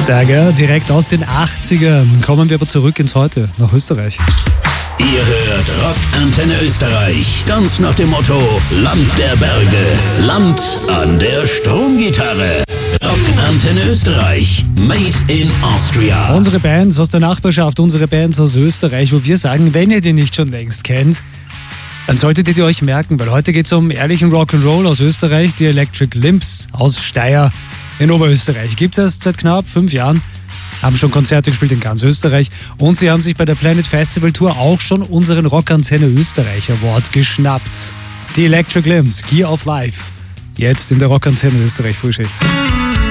Saga, direkt aus den 80ern. Kommen wir aber zurück ins Heute, nach Österreich. Ihr hört Rock Antenne Österreich, ganz nach dem Motto Land der Berge, Land an der Stromgitarre. Rock Antenne Österreich, made in Austria. Unsere Bands aus der Nachbarschaft, unsere Bands aus Österreich, wo wir sagen, wenn ihr die nicht schon längst kennt, dann solltet ihr die euch merken, weil heute geht es um ehrlichen Rock'n'Roll aus Österreich, die Electric Limbs aus Steyr in Oberösterreich. Gibt es seit knapp 5 Jahren, haben schon Konzerte gespielt in ganz Österreich und sie haben sich bei der Planet Festival Tour auch schon unseren Rock Antenne Österreich Award geschnappt. Die Electric Limbs, Gear of Life, jetzt in der Rock Antenne Österreich Frühschicht.